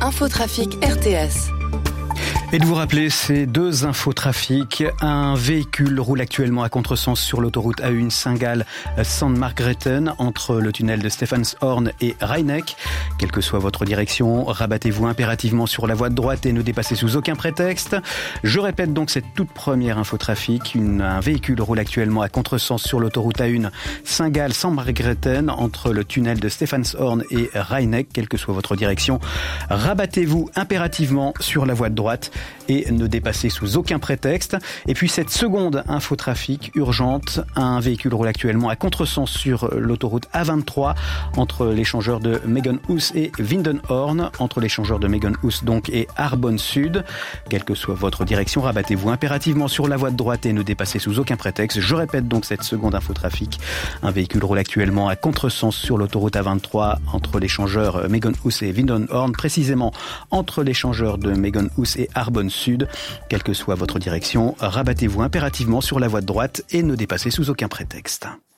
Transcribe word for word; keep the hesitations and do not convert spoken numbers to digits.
Infotrafic R T S. Et de vous rappeler ces deux infotrafics. Un véhicule roule actuellement à contresens sur l'autoroute A un Saint-Gall-San Margrethen entre le tunnel de Stephenshorn et Rheineck. Quelle que soit votre direction, rabattez-vous impérativement sur la voie de droite et ne dépassez sous aucun prétexte. Je répète donc cette toute première infotrafic. Une, un véhicule roule actuellement à contresens sur l'autoroute A un Saint-Gall-San Margrethen entre le tunnel de Stephenshorn et Rheineck. Quelle que soit votre direction, rabattez-vous impérativement sur la voie de droite et ne dépassez sous aucun prétexte. Et puis cette seconde infotrafic urgente, un véhicule roule actuellement à contresens sur l'autoroute A vingt-trois entre l'échangeur de Megenhus et Windenhorn, entre l'échangeur de Megenhus donc et Arbonne Sud. Quelle que soit votre direction, rabattez-vous impérativement sur la voie de droite et ne dépassez sous aucun prétexte. Je répète donc cette seconde infotrafic, un véhicule roule actuellement à contresens sur l'autoroute A vingt-trois entre l'échangeur Megenhus et Windenhorn, précisément entre l'échangeur de Megenhus et Arbonne Sud. Quelle que soit votre direction, rabattez-vous impérativement sur la voie de droite et ne dépassez sous aucun prétexte.